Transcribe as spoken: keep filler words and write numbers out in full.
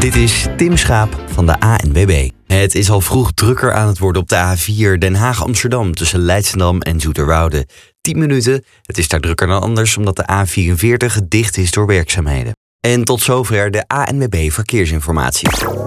Dit is Tim Schaap van de A N W B. Het is al vroeg drukker aan het worden op de A vier Den Haag-Amsterdam tussen Leidschendam en Zoeterwoude. tien minuten, het is daar drukker dan anders omdat de A vierenveertig dicht is door werkzaamheden. En tot zover de A N W B Verkeersinformatie.